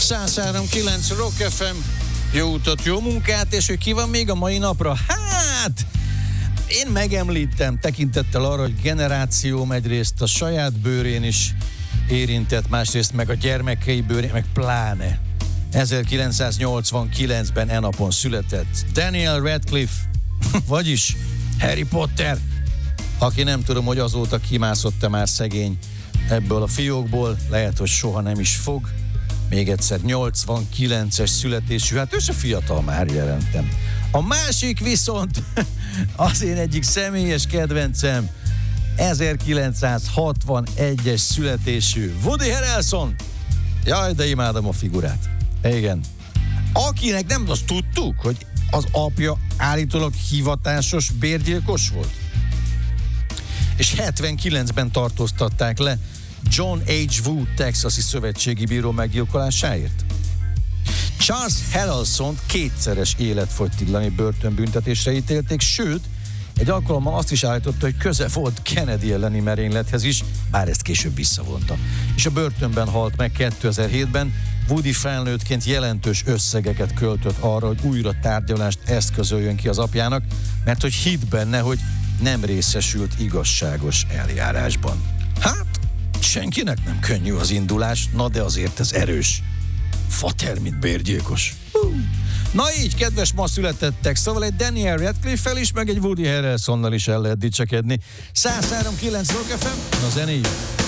103.9 Rock FM. Jó utat, jó munkát, és hogy ki van még a mai napra? Hát, én megemlítem tekintettel arra, hogy generációm egyrészt a saját bőrén is érintett, másrészt meg a gyermekei bőrén, meg pláne. 1989-ben e napon született Daniel Radcliffe, vagyis Harry Potter, aki nem tudom, hogy azóta kimászott-e már szegény ebből a fiókból, lehet, hogy soha nem is fog. Még egyszer 89-es születésű, hát ő se fiatal már, jelentem. A másik viszont az én egyik személyes kedvencem, 1961-es születésű Woody Harrelson. Jaj, de imádom a figurát. Igen. Akinek nem azt tudtuk, hogy az apja állítólag hivatásos bérgyilkos volt. És 79-ben tartóztatták le John H. Wood texasi szövetségi bíró meggyilkolásáért. Charles Harrelson kétszeres életfogytiglani börtönbüntetésre ítélték, sőt, egy alkalommal azt is állította, hogy köze volt Kennedy elleni merénylethez is, bár ezt később visszavonta. És a börtönben halt meg 2007-ben. Woody felnőttként jelentős összegeket költött arra, hogy újra tárgyalást eszközöljön ki az apjának, mert hogy hitt benne, hogy nem részesült igazságos eljárásban. Hát, senkinek nem könnyű az indulás, na de azért ez erős. Fater, mint bérgyilkos. Na így, kedves ma születettek, szóval egy Daniel Radcliffe-fel is, meg egy Woody Harrelsonnal is el lehet dicsekedni. 103.9 Rock FM, a zenéjük.